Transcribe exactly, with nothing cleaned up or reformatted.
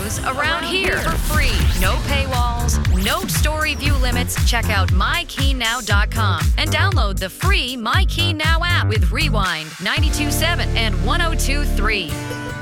shows around here for free. No paywalls, no story view limits. Check out my key now dot com and download the free MyKeyNow app with Rewind, ninety-two point seven and one oh two point three.